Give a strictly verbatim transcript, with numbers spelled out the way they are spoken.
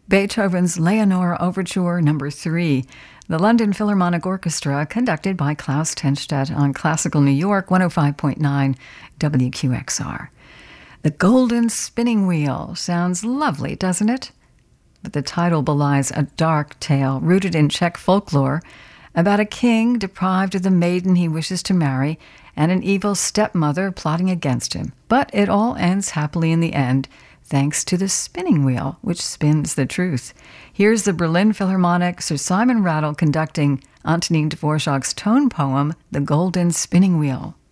Beethoven's Leonore Overture Number three, the London Philharmonic Orchestra, conducted by Klaus Tenstedt on Classical New York one oh five point nine W Q X R. The Golden Spinning Wheel sounds lovely, doesn't it? But the title belies a dark tale rooted in Czech folklore about a king deprived of the maiden he wishes to marry and an evil stepmother plotting against him. But it all ends happily in the end, thanks to the spinning wheel, which spins the truth. Here's the Berlin Philharmonic, Sir Simon Rattle conducting Antonin Dvorak's tone poem, The Golden Spinning Wheel.